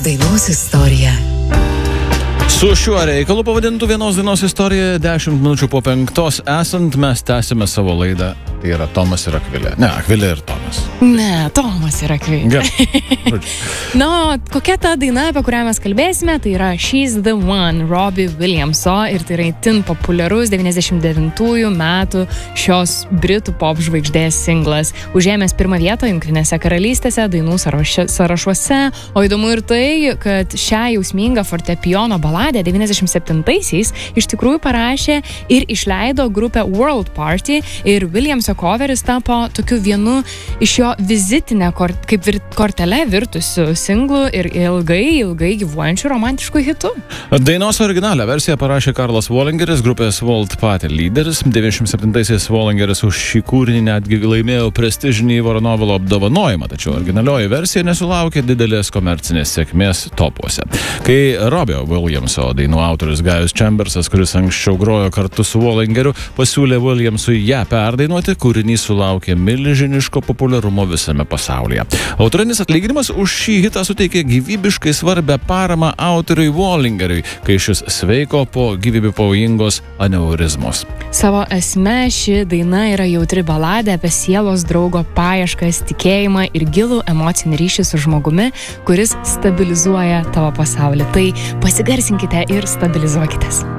dainos istorija. Su šiuo reikalu pavadintų vienos dainos istorija 10 minučių po 5 esant mes tęsime savo laidą. Tai yra Tomas ir Akvilė. Ne, Akvilė ir Tomas. Ne, Tomas ir Akvilė. Gerai. Na, kokia ta daina, apie kurią mes kalbėsime, tai yra She's the One, Robbie Williamso, ir tai yra itin populiarus 99 metų šios britų pop žvaigždės singlas. Užėmęs pirmą vietą Jungtinėse karalystėse, dainų sąrašuose, o įdomu ir tai, kad šią jausmingą fortepijono baladę 97-aisiais iš tikrųjų parašė ir išleido grupę World Party, ir Williamso coveris tapo tokiu vienu iš jo vizitinę kaip kortelę virtusių singlų ir ilgai gyvuojančių romantiškų hitų. Dainos originalią versiją parašė Karlas Wallingeris, grupės World Party lyderis. 97-aisiais Wallingeris už šį kūrinį netgi laimėjo prestižinį Ivaro Novelo apdovanojimą, tačiau originalioji versija nesulaukė didelės komercinės sėkmės topuose. Kai Robbie Williamso dainų autorius Gajus Chambersas, kuris anksčiau grojo kartu su Wallingeriu, pasiūlė Williamsui ją perdainuoti, kūrinys sulaukė milžiniško populiarumo visame pasaulyje. Autorinis atlyginimas už šį hitą suteikė gyvybiškai svarbę paramą autoriui Wallingeriui, kai šis sveiko po gyvybių pavojingos aneurizmos. Savo esme ši daina yra jautri baladė apie sielos draugo paieškas, tikėjimą ir gilų emocinį ryšį su žmogumi, kuris stabilizuoja tavo pasaulį. Tai pasigarsinkite ir stabilizuokitės.